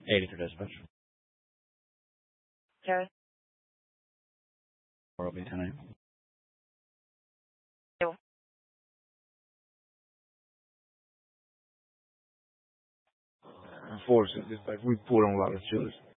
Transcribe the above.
83 dispatch. Jerry. 4 will be 10 a.m. 4 dispatch. We pulled on a lot of chillers.